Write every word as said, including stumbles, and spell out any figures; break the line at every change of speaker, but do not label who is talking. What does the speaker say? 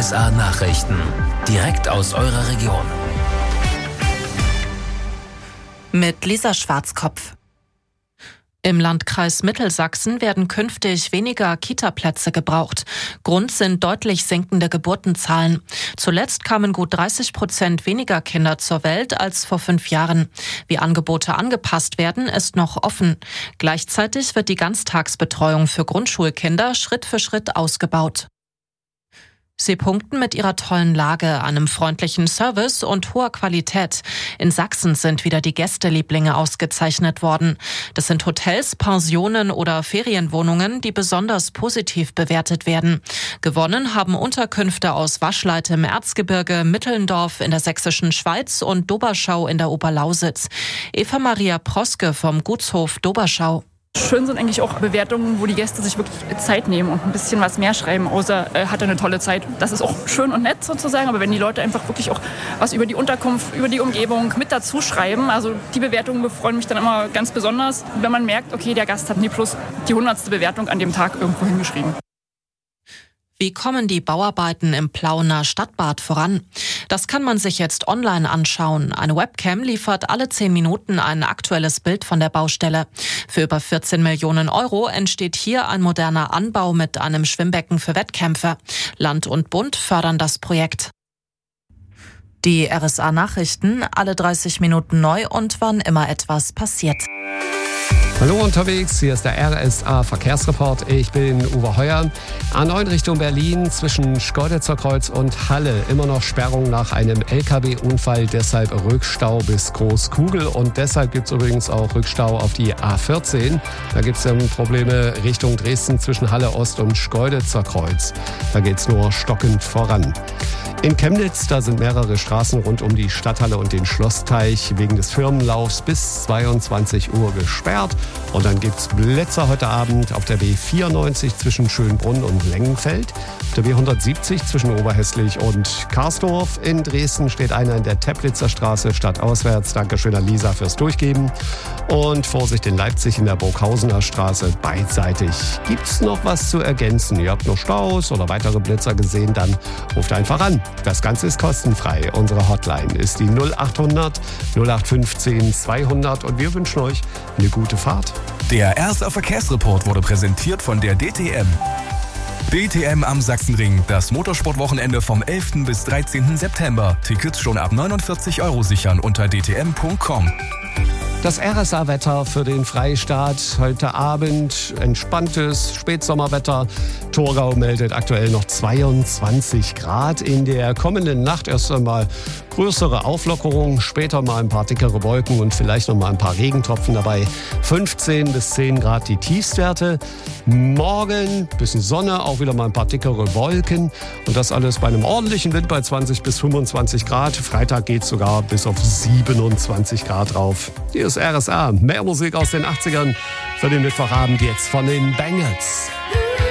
S A Nachrichten. Direkt aus eurer Region.
Mit Lisa Schwarzkopf. Im Landkreis Mittelsachsen werden künftig weniger Kita-Plätze gebraucht. Grund sind deutlich sinkende Geburtenzahlen. Zuletzt kamen gut dreißig Prozent weniger Kinder zur Welt als vor fünf Jahren. Wie Angebote angepasst werden, ist noch offen. Gleichzeitig wird die Ganztagsbetreuung für Grundschulkinder Schritt für Schritt ausgebaut. Sie punkten mit ihrer tollen Lage, einem freundlichen Service und hoher Qualität. In Sachsen sind wieder die Gästelieblinge ausgezeichnet worden. Das sind Hotels, Pensionen oder Ferienwohnungen, die besonders positiv bewertet werden. Gewonnen haben Unterkünfte aus Waschleit im Erzgebirge, Mittelndorf in der sächsischen Schweiz und Doberschau in der Oberlausitz. Eva Maria Proske vom Gutshof Doberschau.
Schön sind eigentlich auch Bewertungen, wo die Gäste sich wirklich Zeit nehmen und ein bisschen was mehr schreiben, außer äh, hat er eine tolle Zeit. Das ist auch schön und nett sozusagen, aber wenn die Leute einfach wirklich auch was über die Unterkunft, über die Umgebung mit dazu schreiben, also die Bewertungen befreuen mich dann immer ganz besonders, wenn man merkt, okay, der Gast hat nie plus die hundertste Bewertung an dem Tag irgendwo hingeschrieben.
Wie kommen die Bauarbeiten im Plauener Stadtbad voran? Das kann man sich jetzt online anschauen. Eine Webcam liefert alle zehn Minuten ein aktuelles Bild von der Baustelle. Für über vierzehn Millionen Euro entsteht hier ein moderner Anbau mit einem Schwimmbecken für Wettkämpfe. Land und Bund fördern das Projekt. Die R S A-Nachrichten, alle dreißig Minuten neu und wann immer etwas passiert.
Hallo unterwegs, hier ist der R S A-Verkehrsreport. Ich bin Uwe Heuer. A neun Richtung Berlin zwischen Schkeuditzer Kreuz und Halle. Immer noch Sperrung nach einem L K W-Unfall, deshalb Rückstau bis Großkugel. Und deshalb gibt es übrigens auch Rückstau auf die A vierzehn. Da gibt es dann Probleme Richtung Dresden zwischen Halle Ost und Schkeuditzer Kreuz. Da geht es nur stockend voran. In Chemnitz, da sind mehrere Straßen rund um die Stadthalle und den Schlossteich wegen des Firmenlaufs bis zweiundzwanzig Uhr gesperrt. Und dann gibt's Blitzer heute Abend auf der B vierundneunzig zwischen Schönbrunn und Lengenfeld. Auf der B hundertsiebzig zwischen Oberhässlich und Karsdorf. In Dresden steht einer in der Teplitzer Straße stadtauswärts. Dankeschön an Lisa fürs Durchgeben. Und Vorsicht in Leipzig in der Burghausener Straße beidseitig. Gibt's noch was zu ergänzen? Ihr habt noch Staus oder weitere Blitzer gesehen? Dann ruft einfach an. Das Ganze ist kostenfrei. Unsere Hotline ist die null achthundert null acht fünfzehn zweihundert und wir wünschen euch eine gute Fahrt.
Der R S A-Verkehrsreport wurde präsentiert von der D T M. D T M am Sachsenring, das Motorsportwochenende vom elften bis dreizehnten September. Tickets schon ab neunundvierzig Euro sichern unter d t m punkt com.
Das R S A-Wetter für den Freistaat heute Abend, entspanntes Spätsommerwetter. Thurgau meldet aktuell noch zweiundzwanzig Grad. In der kommenden Nacht erst einmal größere Auflockerungen, später mal ein paar dickere Wolken und vielleicht noch mal ein paar Regentropfen dabei. fünfzehn bis zehn Grad die Tiefstwerte. Morgen bisschen Sonne, auch wieder mal ein paar dickere Wolken. Und das alles bei einem ordentlichen Wind bei zwanzig bis fünfundzwanzig Grad. Freitag geht sogar bis auf siebenundzwanzig Grad drauf. Hier ist R S A. Mehr Musik aus den achtzigern für den Mittwochabend jetzt von den Bangles.